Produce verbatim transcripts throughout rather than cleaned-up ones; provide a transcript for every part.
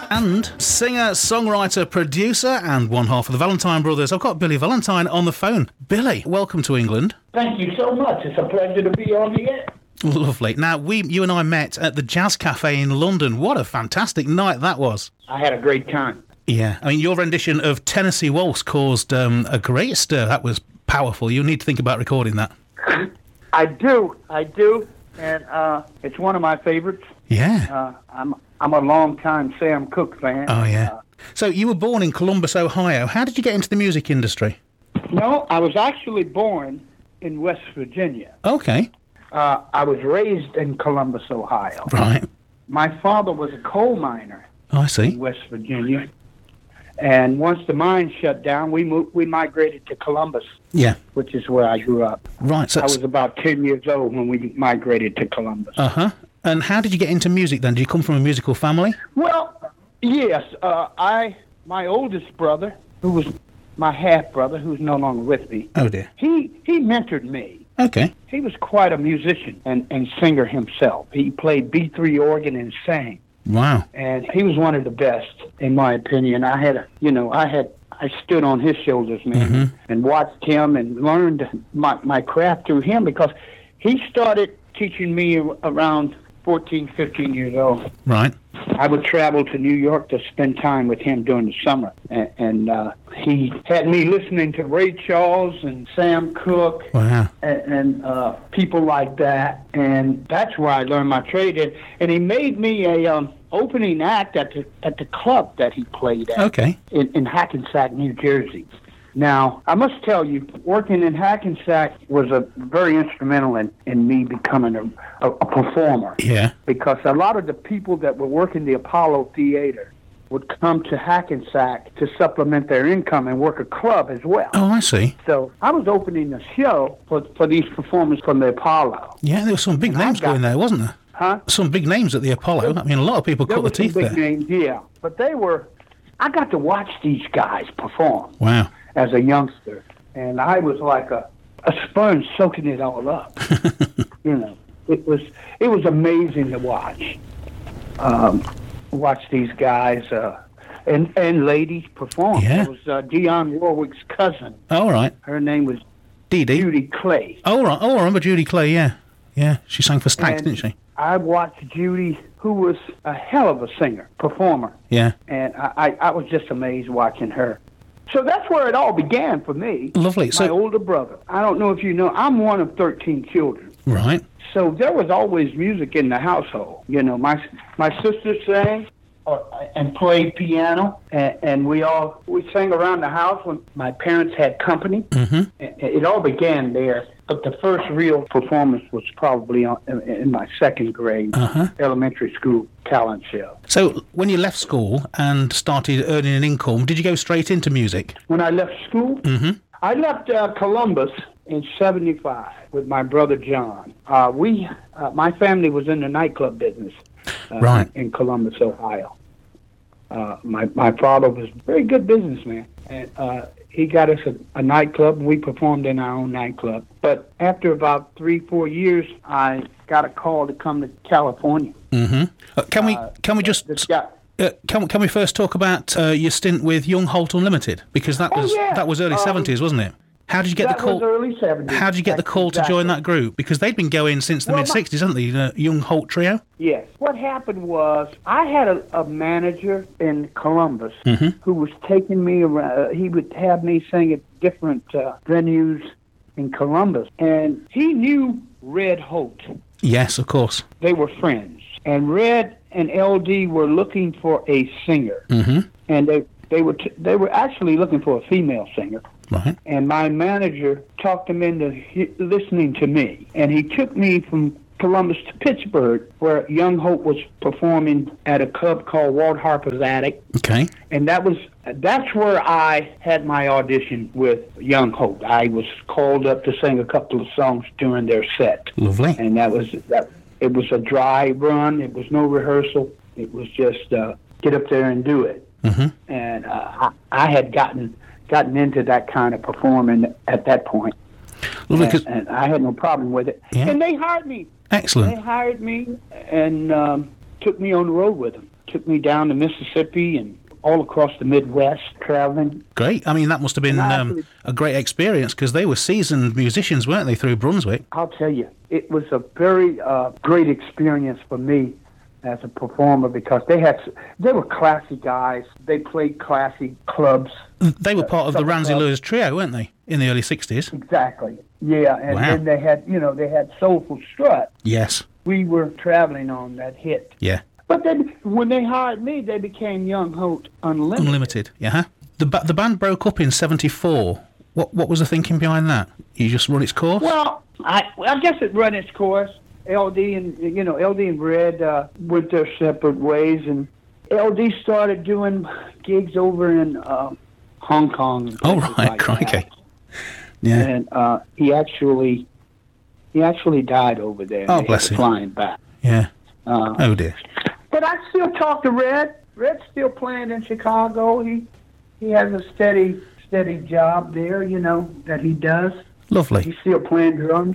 And singer, songwriter, producer, and one half of the Valentine Brothers. I've got Billy Valentine on the phone. Billy, welcome to England. Thank you so much. It's a pleasure to be on the air. Lovely. Now, we, you and I met at the Jazz Cafe in London. What a fantastic night that was. I had a great time. Yeah, I mean, your rendition of Tennessee Waltz caused um, a great stir. That was powerful. You need to think about recording that. I do, I do, and uh, it's one of my favorites. Yeah. Uh, I'm I'm a long-time Sam Cooke fan. Oh, yeah. Uh, so you were born in Columbus, Ohio. How did you get into the music industry? No, I was actually born in West Virginia. Okay. Uh, I was raised in Columbus, Ohio. Right. My father was a coal miner Oh, I see. in West Virginia. And once the mine shut down, we moved, we migrated to Columbus, Yeah. which is where I grew up. Right. So, I was about ten years old when we migrated to Columbus. uh-huh. And how did you get into music then? Did you come from a musical family? Well, yes. Uh, I, my oldest brother, who was my half-brother, who's no longer with me, Oh, dear. he, he mentored me. Okay. He was quite a musician and, and singer himself. He played B three organ and sang. Wow. And he was one of the best, in my opinion. I had, a, you know, I had, I stood on his shoulders, man, Mhm. and watched him and learned my, my craft through him because he started teaching me around fourteen, fifteen years old. Right. I would travel to New York to spend time with him during the summer. And, and uh, he had me listening to Ray Charles and Sam Cooke Wow. and, and uh, people like that. And that's where I learned my trade. And, and he made me a um, opening act at the, at the club that he played at Okay. in, in Hackensack, New Jersey. Now, I must tell you, working in Hackensack was a very instrumental in, in me becoming a, a, a performer. Yeah. Because a lot of the people that were working the Apollo Theater would come to Hackensack to supplement their income and work a club as well. Oh, I see. So I was opening a show for, for these performers from the Apollo. Yeah, there were some big And I names got- going there, wasn't there? Huh? Some big names at the Apollo. I mean, a lot of people There cut were the some teeth big there. names, yeah. But they were, I got to watch these guys perform Wow. as a youngster. And I was like a, a sponge soaking it all up. You know, it was it was amazing to watch. Um, watch these guys uh, and and ladies perform. Yeah. It was uh, Dionne Warwick's cousin. All right. Her name was Dee Dee. Judy Clay. Oh, right. Oh, I remember Judy Clay, yeah. Yeah, she sang for Stax, And didn't she? I watched Judy, who was a hell of a singer, performer, Yeah. and I, I, I was just amazed watching her. So that's where it all began for me. Lovely. My So, older brother. I don't know if you know, I'm one of thirteen children. right. So there was always music in the household. You know, my my sister sang or, and played piano, and, and we all we sang around the house when my parents had company. Mm-hmm. It, it all began there. But the first real performance was probably on, in, in my second grade Uh-huh. elementary school talent show. So, when you left school and started earning an income, did you go straight into music? When I left school, Mm-hmm. I left uh, Columbus in seventy-five with my brother John. Uh, we, uh, my family was in the nightclub business uh, Right. in Columbus, Ohio. Uh, my my father was a very good businessman, and uh, he got us a, a nightclub, and we performed in our own nightclub. But after about three, four years, I got a call to come to California. Mm-hmm. Uh, can we Uh, can we just This guy, uh, can can we first talk about uh, your stint with Young Holt Unlimited, because that Oh, was yeah. that was early Um, seventies, wasn't it? How did you get that the call? was early seventies. How did you get the call to join that group? Because they'd been going since the Well, mid my- sixties, hadn't they? The Young Holt Trio. Yes. What happened was I had a, a manager in Columbus Mhm. who was taking me around. He would have me sing at different uh, venues in Columbus. And he knew Red Holt. Yes, of course. They were friends. And Red and L D were looking for a singer. Mm-hmm. And they, they, were t- they were actually looking for a female singer. Right. And my manager talked him into he- listening to me. And he took me from Columbus to Pittsburgh, where Young Holt was performing at a club called Walt Harper's Attic. Okay. And that was that's where I had my audition with Young Holt. I was called up to sing a couple of songs during their set. Lovely. And that was that. It was a dry run. It was no rehearsal. It was just uh, get up there and do it. Mm-hmm. And uh, I, I had gotten gotten into that kind of performing at that point. Lovely. And, 'cause- and I had no problem with it. Yeah. And they hired me. They excellent. hired me and um, took me on the road with them took me down to Mississippi and all across the Midwest traveling. Great. I mean, that must have been um, actually, a great experience because they were seasoned musicians, weren't they, through Brunswick? I'll tell you, it was a very uh, great experience for me as a performer because they had they were classy guys. They played classy clubs. They were part uh, of the Ramsey clubs. Lewis trio, weren't they, in the early sixties? Exactly. Yeah, and Wow. then they had, you know, they had Soulful Strut. Yes. We were traveling on that hit. Yeah. But then when they hired me, they became Young Holt Unlimited. Unlimited. Yeah. The ba- the band broke up in seventy-four. What what was the thinking behind that? You just run its course? Well, I well, I guess it ran its course. L D and you know L D and Red uh, went their separate ways, and L D started doing gigs over in uh, Hong Kong. And Oh places right, like crikey. that. Yeah. And uh, he actually he actually died over there. Oh, They had bless to him. fly him back. Yeah. Uh, Oh dear. But I still talk to Red. Red's still playing in Chicago. He he has a steady steady job there, you know, that he does. Lovely. He's still playing drums,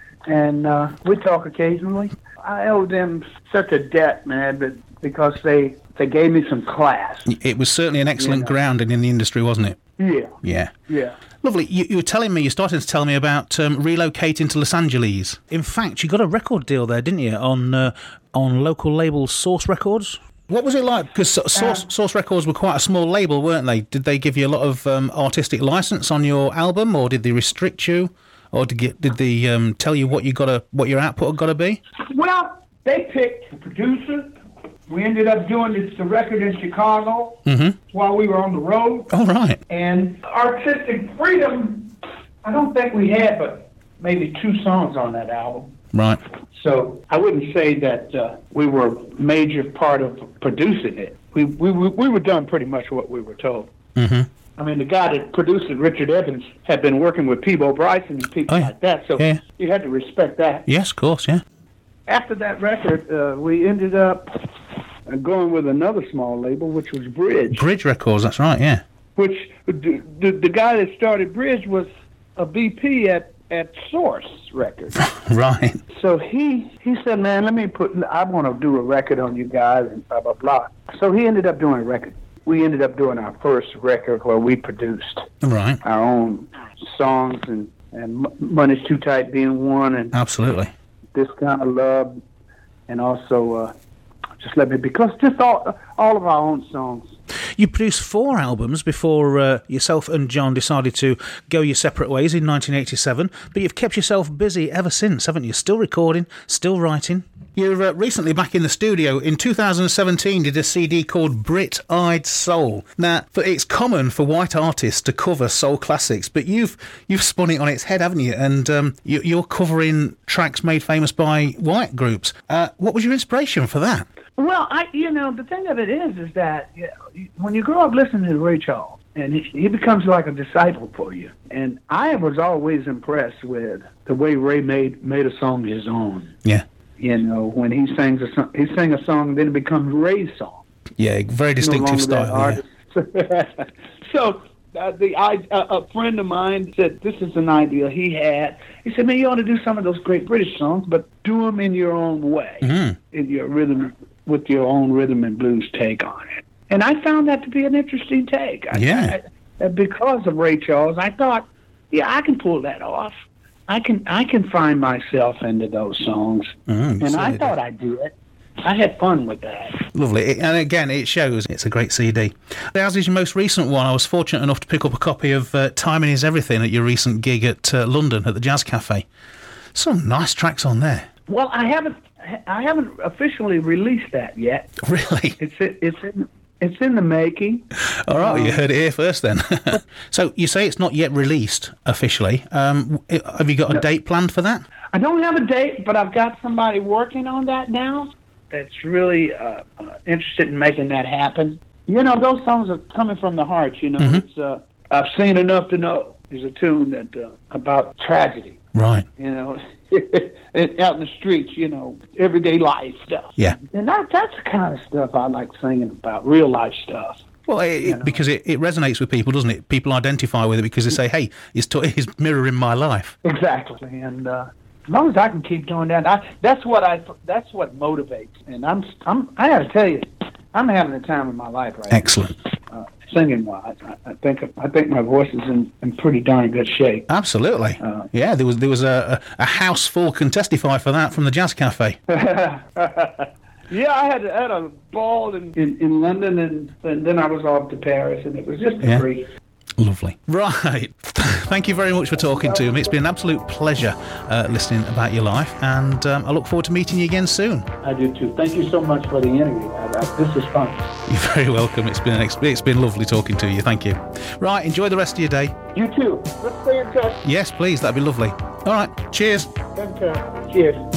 and uh, we talk occasionally. I owe them such a debt, man, but because they they gave me some class. It was certainly an excellent Yeah. grounding in the industry, wasn't it? Yeah, Yeah. yeah. Lovely. You, you were telling me, you started to tell me about um, relocating to Los Angeles. In fact, you got a record deal there, didn't you, on uh, on local label Source Records? What was it like? Because Source, Uh, Source Records were quite a small label, weren't they? Did they give you a lot of um, artistic license on your album, or did they restrict you, or did, you, did they um, tell you what you got to, what your output had got to be? Well, they picked the producer. We ended up doing this, the record in Chicago Mm-hmm. while we were on the road. Oh, right. And artistic freedom, I don't think we had but maybe two songs on that album. Right. So I wouldn't say that uh, we were a major part of producing it. We we we we were done pretty much what we were told. Mm-hmm. I mean, the guy that produced it, Richard Evans, had been working with Peebo Bryson and people Oh, yeah. like that. So Yeah. you had to respect that. Yes, of course, yeah. After that record, uh, we ended up going with another small label, which was Bridge. Bridge Records, that's right, yeah. Which the, the, the guy that started Bridge was a V P at, at Source Records. Right. So he he said, man, let me put, I want to do a record on you guys and blah, blah, blah. So he ended up doing a record. We ended up doing our first record where we produced Right. our own songs, and, and M- Money's Too Tight being one, and Absolutely. This Kind of Love, and also uh, Just Let Me Be, because just all, all of our own songs. You produced four albums before uh, yourself and John decided to go your separate ways in nineteen eighty-seven, but you've kept yourself busy ever since, haven't you? Still recording, still writing. You're uh, recently back in the studio. In two thousand seventeen, did a C D called Brit-Eyed Soul. Now, for, it's common for white artists to cover soul classics, but you've you've spun it on its head, haven't you? And um, you, you're covering tracks made famous by white groups. Uh, what was your inspiration for that? Well, I, you know, the thing of it is, is that you know, when you grow up listening to Ray Charles, and he, he becomes like a disciple for you. And I was always impressed with the way Ray made made a song his own. Yeah. You know, when he sings a song, he sang a song, then it becomes Ray's song. Yeah, very distinctive No longer style. that artist. So uh, the I, uh, a friend of mine said this is an idea he had. He said, man, you ought to do some of those great British songs, but do them in your own way, Mhm. in your rhythm, with your own rhythm and blues take on it. And I found that to be an interesting take. I, Yeah. I, because of Ray Charles, I thought, yeah, I can pull that off. I can I can find myself into those songs. Mm, you and I certainly thought did. I'd do it. I had fun with that. Lovely. It, and again, it shows it's a great C D. As is your most recent one, I was fortunate enough to pick up a copy of uh, Timing Is Everything at your recent gig at uh, London at the Jazz Cafe. Some nice tracks on there. Well, I haven't I haven't officially released that yet. Really? It's it's in it's in the making. All right, you heard it here first then. So you say it's not yet released officially. Um, have you got a No. date planned for that? I don't have a date, but I've got somebody working on that now that's really uh, uh, interested in making that happen. You know, those songs are coming from the heart, you know. Mhm. It's uh, I've Seen Enough to Know is a tune that uh, about tragedy, Right. you know, out in the streets, you know, everyday life stuff. Yeah. And that that's the kind of stuff I like singing about, real life stuff. Well, it, You it, know. because it, it resonates with people, doesn't it? People identify with it because they say, hey, it's, to, it's mirroring my life. Exactly, and uh, as long as I can keep doing that, I, that's what I that's what motivates. And I'm I'm I got to tell you, I'm having the time of my life right now. Excellent. Uh, singing wise, I, I think I think my voice is in, in pretty darn good shape. Absolutely. Uh, yeah, there was there was a, a, a house full can testify for that from the Jazz Cafe. Yeah, I had, I had a ball in, in, in London, and, and then I was off to Paris, and it was just a yeah. treat. Lovely. Right. Thank you very much for talking to me. It's been an absolute pleasure uh, listening about your life, and um, I look forward to meeting you again soon. I do too. Thank you so much for the interview. I, I, this is fun. You're very welcome. It's been an ex- it's been lovely talking to you. Thank you. Right. Enjoy the rest of your day. You too. Let's stay in touch. Yes, please. That'd be lovely. All right. Cheers. Good. Cheers.